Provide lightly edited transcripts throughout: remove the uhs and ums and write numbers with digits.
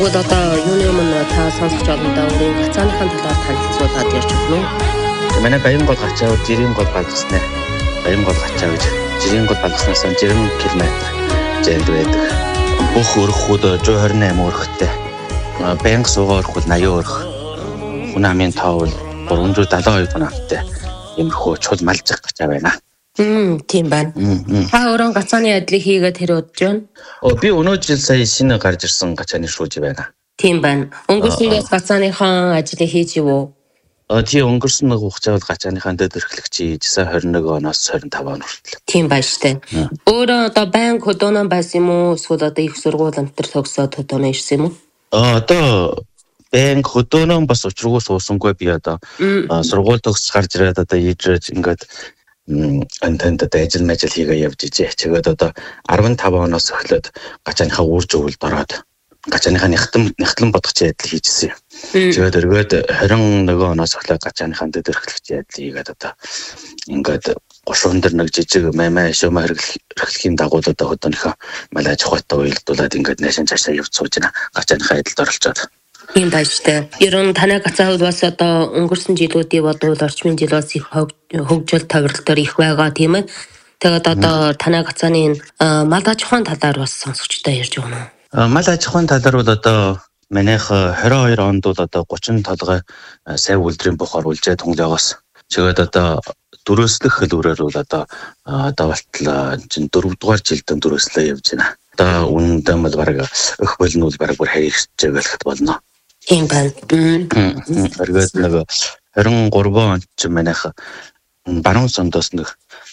Одоо юуны өмнө та сонсож олондоо өөрийн гацааныхаа талаар танилцуулаад ярьж өгнө үү? Манай баян гол гачаа жирийн гол балгаснаа. Баян гол гачаа гэж жирийн гол балгаснаас 60 км зээл байдаг. Бүх өрхүүд 128 өрхтэй. Баян суугаа өрхүүд 80 өрх. Хүн амын тоо бол 372 хүн амтай. Иймэрхүү чул малжих гачаа байна. Тийм байна. Та өөрөө гацааны ажлыг хийгээд хэрэг удаж байна? Би өнөө жил сая шинэ гарч ирсэн гачааны шүүж байна. Тийм байна. Өнгөрсөн гацааныхаа ажлыг хийж юу? Тий өнгөрсөн нэг хугацаа бол гачааныхаа дэд эрхлэгч хийжсэн 21 оноос 25 он хүртэл. Тийм байна штэ. Өөрөө одоо банк хөдөөнөө байсан юм уу? Эсвэл одоо их сургууль амтэр төгсөөд хөдөөнөө ирсэн юм уу? Одоо банк хөдөөнөө бас учиргүй суусангүй би одоо сургууль төгсөж гарч ирээд одоо ийж ингээд антанд ажил хийгээ явж ижээ. Тэгээд одоо 15 оноос эхлээд гачааныхаа үрж өвөлд ороод гачааныхаа нэгтлэн бодох ажил хийжсэн. Тэгээд эргээд 21 оноос эхлээд гачааныхаа дэд эрхлэгч ажил хийгээд одоо ингээд гошуун дээр нэг жижиг мамаа шума эрхлэхийн дагуу одоо хөдөөнийхөө мал аж ахуйтай уялдуулаад ингээд наашин цаашаа явж сууж байна. Гачааныхаа ажилд оролцоод. Тийм байна штэ. Ер нь танай гацаа бол бас одоо өнгөрсөн жилүүдийн бодвол орчмын жил бас их хөгжил тохиролтоор их байгаа тийм ээ. Тэгээд одоо танай гацааны мал аж ахуйн талаар бас сонсогчтой ярьж өгнө. Мал аж ахуйн талаар бол одоо манайх 22 онд бол одоо 30 толгой сая үлдрийн бох оруулжээ тунгалаагаас. Тэгээд одоо дөрөвслөх хэлбэрээр бол одоо болтол 4 дугаар жилдээ дөрөвслөө явж байна. Одоо үнэндээ бол баг өх болно бол баг бүр хайрч байгаад болно. Тийм байна. Эргээд нэг 23 онд ч манайх баруун сондоос нэг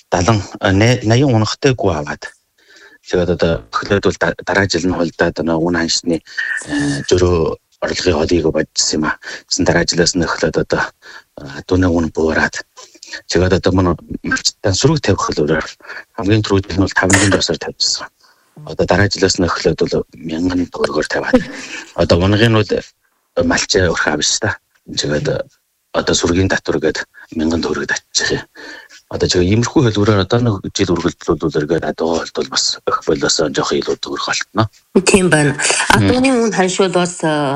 80 унахтайгүй аваад. Тэгээд одоо эхлээд бол дараа жил нь холдоод үн ханшны зөрөө орлогын холыг бодсон юм аа. Гэсэн дараа жилээс нь эхлээд одоо дүүний үн буураад. Тэгээд одоо манай сураг тавих хэлбэрээр хамгийн түрүүнд нь бол 5,000 досоор тавьчихсан. Одоо дараа жилээс нь эхлээд бол 1000 төгрөгөөр тавиад. Одоо унгын бол малчаа өрх авч та. Тэгээд одоо сүргийн татвар гээд 1000 төгрөг татчих юм. Одоо чи иймэрхүү хэлбэрээр одоо нэг жил үргэлжлүүлвэл эргээд адуу бол бас өх болоосоо жоох илүү төгрөх болтно. Тийм байна. Адууны үн ханшуул бас